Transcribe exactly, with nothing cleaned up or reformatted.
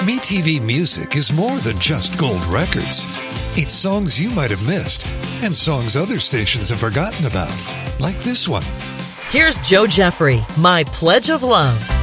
M E T V Music is more than just gold records. It's songs you might have missed and songs other stations have forgotten about, like this one. Here's Joe Jeffrey, My Pledge of Love.